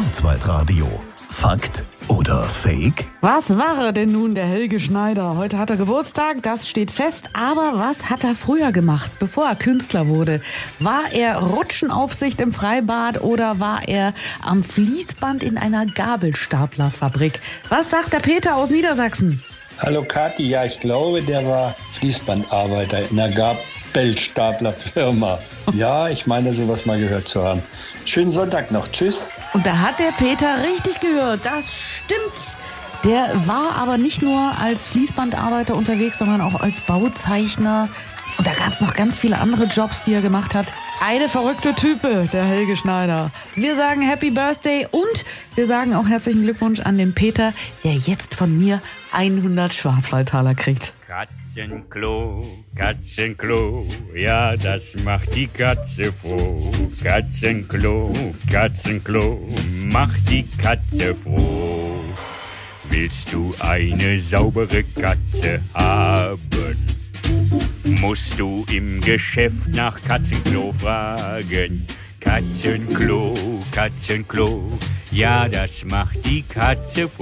Kurzweitradio. Fakt oder Fake? Was war denn nun der Helge Schneider? Heute hat er Geburtstag, das steht fest. Aber was hat er früher gemacht, bevor er Künstler wurde? War er Rutschenaufsicht im Freibad oder war er am Fließband in einer Gabelstaplerfabrik? Was sagt der Peter aus Niedersachsen? Hallo Kathi, ja, ich glaube, der war Fließbandarbeiter in einer Gabelstaplerfirma. Ja, ich meine, sowas mal gehört zu haben. Schönen Sonntag noch. Tschüss. Und da hat der Peter richtig gehört. Das stimmt. Der war aber nicht nur als Fließbandarbeiter unterwegs, sondern auch als Bauzeichner. Und da gab es noch ganz viele andere Jobs, die er gemacht hat. Eine verrückte Type, der Helge Schneider. Wir sagen Happy Birthday und wir sagen auch herzlichen Glückwunsch an den Peter, der jetzt von mir 100 Schwarzwaldtaler kriegt. Katzenklo, Katzenklo, ja, das macht die Katze froh. Katzenklo, Katzenklo, macht die Katze froh. Willst du eine saubere Katze haben, musst du im Geschäft nach Katzenklo fragen. Katzenklo, Katzenklo, ja, das macht die Katze froh.